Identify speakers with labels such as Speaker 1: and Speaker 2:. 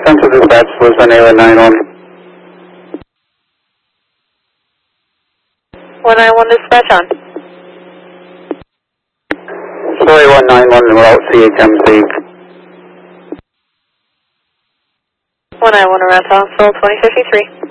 Speaker 1: Central Dispatch, Luzon A191.
Speaker 2: 191 dispatch on.
Speaker 1: Soy 191 route CHMC.
Speaker 2: 191 around hospital 2053.